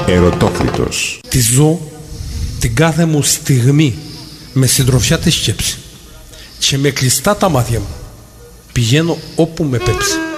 Ερωτόκριτος. Τη ζω την κάθε μου στιγμή με συντροφιά τη σκέψη και με κλειστά τα μάτια μου πηγαίνω όπου με πέψει.